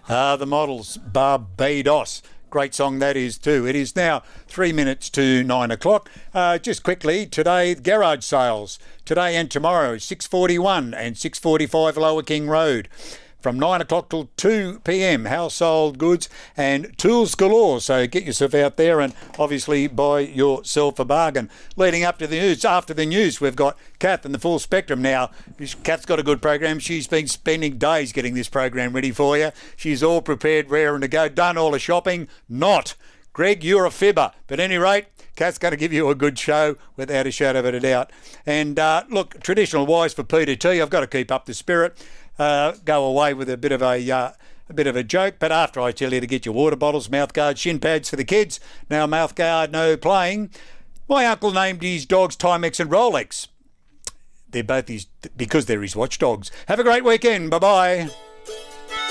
The Models, Barbados. Great song that is too. It is now 3 minutes to 9 o'clock. Just quickly, today, garage sales. Today and tomorrow, 6:41 and 6:45 Lower King Road. From 9 o'clock till 2 p.m, household goods and tools galore. So get yourself out there and obviously buy yourself a bargain. Leading up to the news, after the news, we've got Kath and the Full Spectrum. Now, Kath's got a good program. She's been spending days getting this program ready for you. She's all prepared, raring to go. Done all the shopping? Not. Greg, you're a fibber. But at any rate, Kath's going to give you a good show without a shadow of a doubt. And look, traditional wise for Peter T. I've got to keep up the spirit. Go away with a bit of a joke, but after I tell you to get your water bottles, mouth guards, shin pads for the kids. Now mouth guard, no playing. My uncle named his dogs Timex and Rolex. They're both because they're his watchdogs. Have a great weekend. Bye bye.